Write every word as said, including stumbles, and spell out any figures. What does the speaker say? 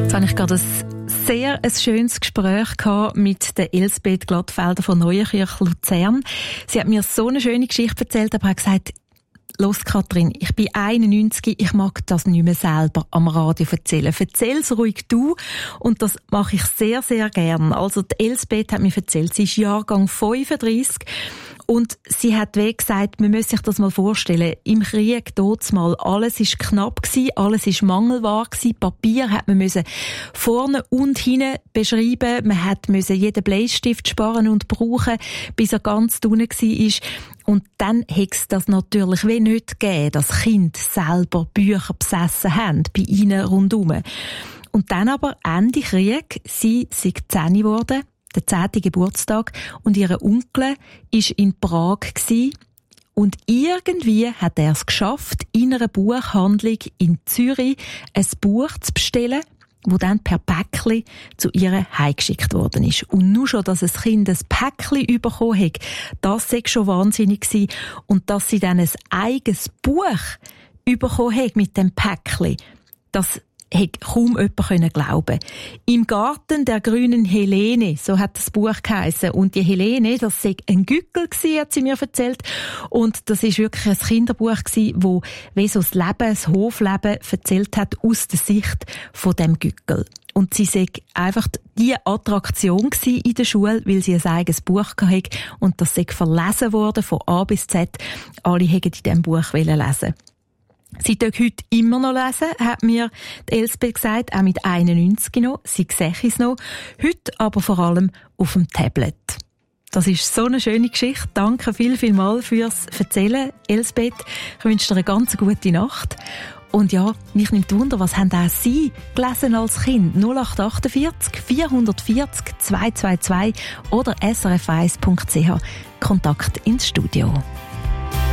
Jetzt habe ich gerade ein sehr ein schönes Gespräch gehabt mit der Elsbeth Glattfelder von Neuenkirch Luzern. Sie hat mir so eine schöne Geschichte erzählt, aber hat gesagt, «Los, Kathrin, ich bin einundneunzig, ich mag das nicht mehr selber am Radio erzählen. Erzähl's ruhig du.» Und das mache ich sehr, sehr gern. Also die Elsbeth hat mir erzählt, sie ist Jahrgang fünfunddreissig. Und sie hat wie gesagt, man muss sich das mal vorstellen, im Krieg dort mal, alles ist knapp gewesen, alles ist mangelbar gewesen, Papier hat man müssen vorne und hinten beschreiben, man hat müssen jeden Bleistift sparen und brauchen, bis er ganz unten war. Und dann hätte es das natürlich wie nicht gegeben, dass Kinder selber Bücher besessen haben, bei ihnen rundherum. Und dann aber Ende Krieg, sie sei zehn geworden, der zehnte Geburtstag, und ihr Onkel war in Prag gewesen. Und irgendwie hat er es geschafft, in einer Buchhandlung in Zürich ein Buch zu bestellen, wo dann per Päckchen zu ihr heimgeschickt worden ist. Und nur schon, dass ein Kind ein Päckchen bekommen hat, das war schon wahnsinnig gewesen. Und dass sie dann ein eigenes Buch bekommen hat mit dem Päckchen, das hätte kaum jemand glauben. Im Garten der grünen Helene, so hat das Buch geheissen. Und die Helene, das sei ein Gückel gewesen, hat sie mir erzählt. Und das ist wirklich ein Kinderbuch gewesen, wo wie so das Leben, das Hofleben erzählt hat aus der Sicht von dem Gückel. Und sie sei einfach die Attraktion gewesen in der Schule, weil sie ein eigenes Buch hatte. Und das sei verlesen worden von A bis Z. Alle hätten in diesem Buch lesen. Sie darf heute immer noch lesen, hat mir die Elsbeth gesagt, auch mit einundneunzig noch. Sie sehe es noch. Heute aber vor allem auf dem Tablet. Das ist so eine schöne Geschichte. Danke viel, viel mal fürs Erzählen, Elsbeth. Ich wünsche dir eine ganz gute Nacht. Und ja, mich nimmt Wunder, was haben auch Sie gelesen als Kind? null acht achtundvierzig vierhundertvierzig zweihundertzweiundzwanzig oder s r f eins punkt c h. Kontakt ins Studio.